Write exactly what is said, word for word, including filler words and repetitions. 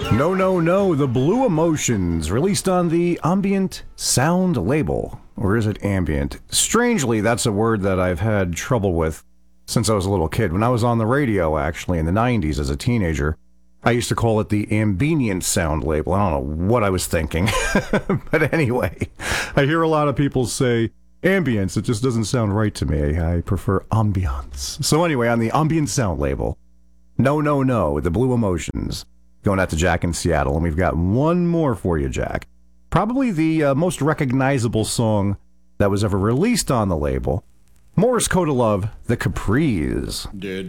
No, no, no, the Blue Emotions, released on the Ambient Sound label. Or is it ambient? Strangely, that's a word that I've had trouble with since I was a little kid. When I was on the radio, actually, in the nineties as a teenager, I used to call it the Ambient Sound label. I don't know what I was thinking. But anyway, I hear a lot of people say ambience. It just doesn't sound right to me. I prefer ambiance. So anyway, on the Ambient Sound label, No, No, No, the Blue Emotions. Going out to Jack in Seattle, and we've got one more for you, Jack. Probably the uh, most recognizable song that was ever released on the label. Morse Code of Love, The Capris. Did